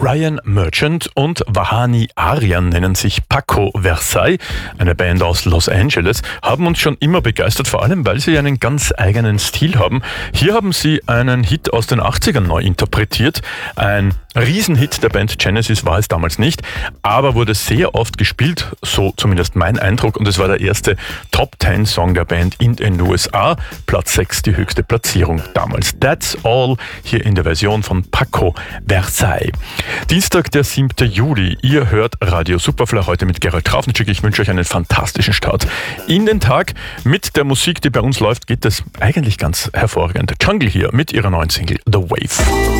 Ryan Merchant und Vahani Aryan nennen sich Paco Versailles, eine Band aus Los Angeles, haben uns schon immer begeistert, vor allem weil sie einen ganz eigenen Stil haben. Hier haben sie einen Hit aus den 80ern neu interpretiert. Ein Riesenhit der Band Genesis war es damals nicht, aber wurde sehr oft gespielt, so zumindest mein Eindruck, und es war der erste Top-10-Song der Band in den USA. Platz 6, die höchste Platzierung damals. That's All, hier in der Version von Paco Versailles. Dienstag, der 7. Juli. Ihr hört Radio Superfly heute mit Gerald Trafnitschek. Ich wünsche euch einen fantastischen Start in den Tag. Mit der Musik, die bei uns läuft, geht es eigentlich ganz hervorragend. Jungle hier mit ihrer neuen Single The Wave.